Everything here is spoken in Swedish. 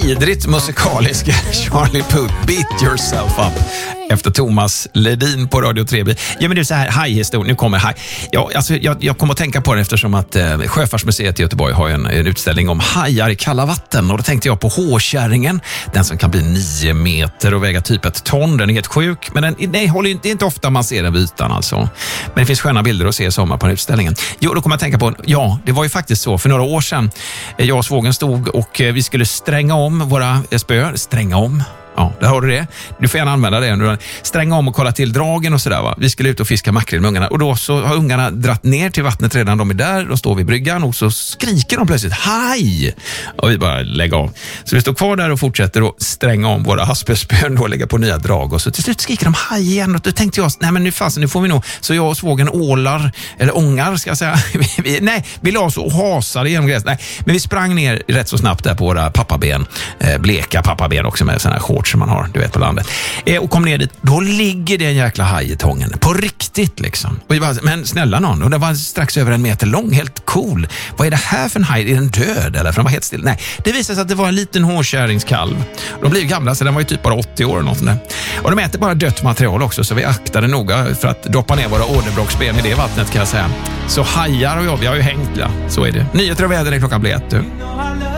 vidrigt musikaliska Charlie Puth, Beat Yourself Up, efter Thomas Ledin på Radio 3. Ja, men det är så här, hajhistoria. Nu kommer haj. Ja, alltså, jag kommer att tänka på det eftersom att Sjöfartsmuseet i Göteborg har en utställning om hajar i kalla vatten. Och då tänkte jag på Håkärringen, den som kan bli 9 meter och väga typ 1 ton. Den är helt sjuk, men det är inte ofta man ser den vid ytan alltså. Men det finns sköna bilder att se i sommar på den utställningen. Jo, då kommer jag tänka på, ja, det var ju faktiskt så. För några år sedan, jag och svågen stod och vi skulle stränga om våra spöer. Stränga om? Ja, där har du det. Du får gärna använda det. Stränga om och kolla till dragen och sådär, va. Vi skulle ut och fiska makrill med ungarna. Och då så har ungarna dratt ner till vattnet redan. De är där, de står vid bryggan och så skriker de plötsligt haj! Och vi bara lägger av. Så vi står kvar där och fortsätter att stränga om våra haspelspön och lägga på nya drag. Och så till slut skriker de haj igen. Och då tänkte jag, nej men nu får vi nog. Så jag och svågen ångar ska jag säga. Vi la oss och hasade genom gräs. Nej, men vi sprang ner rätt så snabbt där på våra pappaben. Bleka pappaben också med sådana här shorts som man har, du vet, på landet. Och kom ner dit, då ligger det en jäkla haj i tången. På riktigt liksom. Och jag bara, men snälla någon, och den var strax över 1 meter lång, helt cool. Vad är det här för en haj? Är den död eller? För den var helt still. Nej, det visade sig att det var en liten hårkärringskalv. De blev gamla, så den var ju typ bara 80 år eller något sånt där. Och de äter bara dött material också, så vi aktade noga för att doppa ner våra åderbråcksben i det vattnet, kan jag säga. Så hajar och jag, vi har ju hängt, ja. Så är det. Nyheter och väder är klockan blir 1.